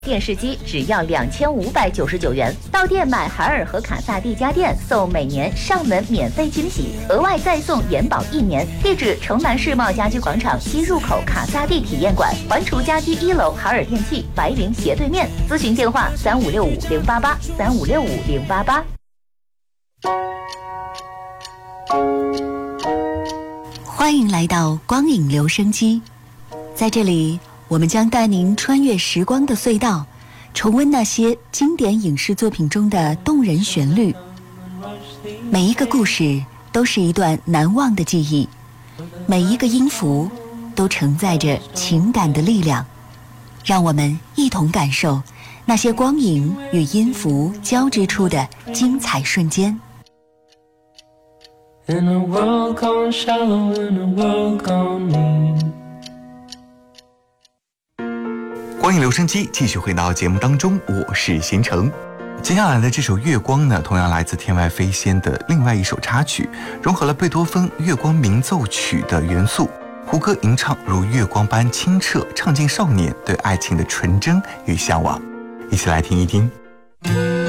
电视机只要2599元，到店买海尔和卡萨帝家电送每年上门免费惊喜，额外再送延保1年。地址：城南世贸家居广场西入口卡萨帝体验馆，环厨家居1楼海尔电器白云斜对面。咨询电话：3565-088，3565-088。 欢迎来到光影留声机，在这里我们将带您穿越时光的隧道，重温那些经典影视作品中的动人旋律。每一个故事都是一段难忘的记忆，每一个音符都承载着情感的力量。让我们一同感受那些光影与音符交织出的精彩瞬间。 In a world gone shallow, in a world gone mean。 光影留声机继续回到节目当中，我是贤成。接下来的这首《月光》呢，同样来自天外飞仙的另外一首插曲，融合了贝多芬《月光鸣奏曲》的元素，胡歌吟唱如月光般清澈，唱尽少年对爱情的纯真与向往。一起来听一听。